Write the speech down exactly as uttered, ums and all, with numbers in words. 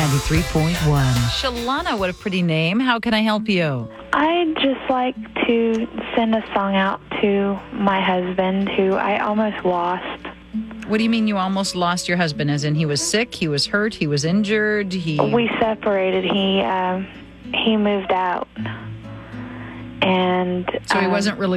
ninety-three point one. Shalana, what a pretty name. How can I help you? I'd just like to send a song out to my husband, who I almost lost. What do you mean you almost lost your husband? As in he was sick, he was hurt, he was injured, he... We separated. He um, he moved out. And So he um, wasn't really